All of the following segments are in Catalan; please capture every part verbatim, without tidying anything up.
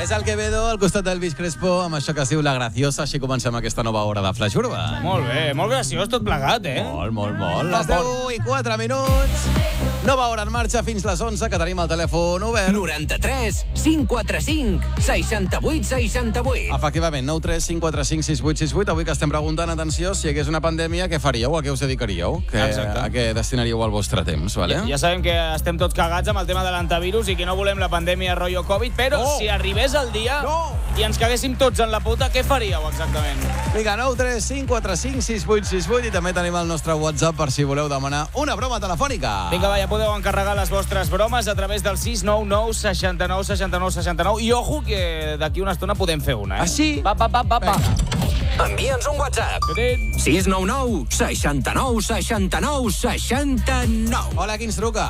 És el Quevedo, al costat d'Elvis Crespo, amb això que es diu La Graciosa. Així comencem aquesta nova hora de Flash Urban. Molt bé, molt graciós tot plegat, eh? Molt, molt, molt. Les deu i quatre minuts. Nova hora en marxa fins les onze, que tenim el telèfon obert. noranta-tres cinc quatre cinc seixanta-vuit seixanta-vuit. Efectivament, nou tres cinc quatre cinc sis vuit sis vuit. Avui que estem preguntant, atenció, si hi hagués una pandèmia, què faríeu? A què us dedicaríeu? Que, a què destinaríeu el vostre temps, vale? Ja, ja sabem que estem tots cagats amb el tema de l'antivirus i que no volem la pandèmia rotllo Covid, però no. si arribés el dia no. i ens caguéssim tots en la puta, què faríeu exactament? Vinga, nou tres cinc quatre cinc sis vuit sis vuit i també tenim el nostre WhatsApp per si voleu demanar una broma telefònica. Vinga, va, ja podeu encarregar les vostres bromes a través del sis nou nou seixanta-nou seixanta-nou seixanta-nou i ojo que d'aquí una estona podem fer una, eh? Ah, sí? Va, va, va, va, va. Envia'ns un WhatsApp. sis nou nou seixanta-nou seixanta-nou seixanta-nou. Hola, qui ens truca?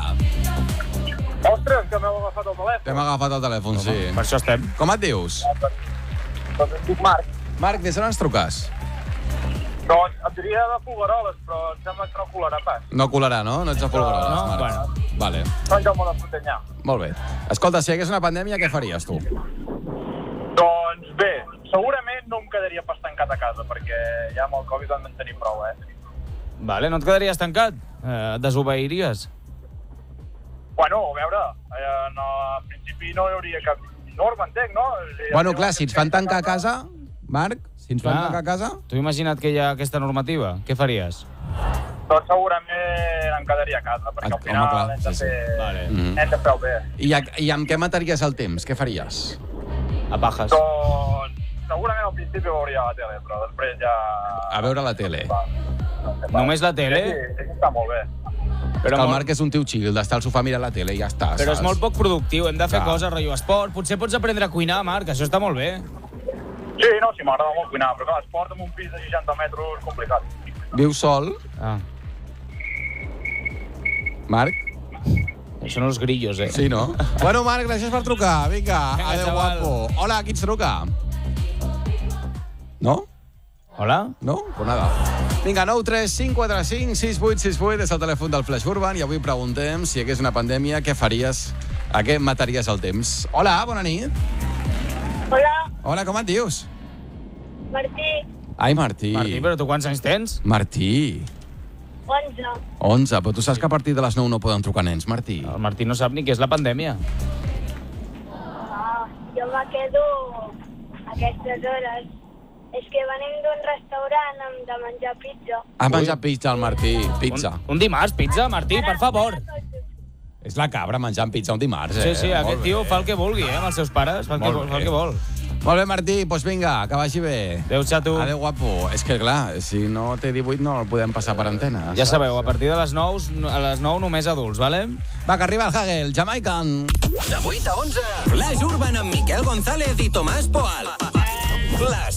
Ostres, que m'heu agafat el telèfon. T'hem agafat el telèfon, sí. Per això estem. Com et dius? Doncs em dic Marc. Marc, des d'on ens truques? Doncs em diria de Folgueroles, però em sembla que no colarà pas. No colarà, no? No ets de Folgueroles, No, Marc. bueno. Vale. Sant Jaume de Frontanyà. Molt bé. Escolta, si hi hagués una pandèmia, què faries tu? Doncs bé, segurament no em quedaria pas tancat a casa, perquè ja amb el Covid vam tenir prou, eh? Vale, no et quedaries tancat? Eh, et desobeiries? Bueno, a veure, eh, no, en principi no hi hauria cap norma, entenc, no? Bueno, clar, si ens fan tancar a casa, Marc, si ens fan Clar. tancar a casa... Tu imagina't que hi ha aquesta normativa. Què faries? Doncs segurament em quedaria a casa, perquè Ah, al final home, clar, hem, de sí, sí. fer, Vale. Mhm. hem de fer el bé. I, a, I amb què mataries el temps? Què faries? A pajes. Doncs segurament al principi veuria la tele, però després ja... A veure la tele. Va, no sé, va. Només la tele? Sí, sí, està molt bé. Però que el molt- Marc és un tio chill, d'estar al sofà mirant la tele i ja està, Però és saps? molt poc productiu, hem de fer Clar. coses, rotllo esport. Potser pots aprendre a cuinar, Marc, això està molt bé. Sí, no, sí, m'agrada molt cuinar, però clar, esport amb un pis de seixanta metres complicat. Viu sol, Ah, Marc? això no els grillos, eh? Sí, no? Bueno, Marc, gràcies per trucar. Vinga, Vinga, adéu, xaval. guapo. Hola, qui ens truca? No? Hola? No? Pues nada. Vinga, nou tres cinc quatre cinc sis vuit sis vuit és el telèfon del Flash Urban i avui preguntem si hi hagués una pandèmia, què faries? A què mataries el temps? Hola, bona nit. Hola, Hola, com et dius? Martí, Ai, Martí. Martí, però tu quants anys tens? Martí. onze. onze, però tu saps que a partir de les nou no poden trucar nens, Martí. El Martí no sap ni què és la pandèmia. Ah, jo me quedo a aquestes hores. És que venim d'un restaurant amb de menjar pizza. Ha menjat pizza, el Martí. Pizza. Un, un dimarts, pizza, Martí, per favor. És la cabra menjant pizza un dimarts, eh? Sí, sí, Molt aquest bé. tio fa el que vulgui, eh, amb els seus pares. Fa el, que, Molt vol- fa el bé. que vol. Molt bé, Martí, doncs vinga, que vagi bé. Adéu, xato. Adéu, guapo. És que, clar, si no té divuit no el podem passar per antena. Ja saps? sabeu, a partir de les nou, a les nou només adults, vale? Va, que arriba el Hagel, Jamaican. De vuit a onze, Flash Urban amb Miquel González i Tomàs Poal. Les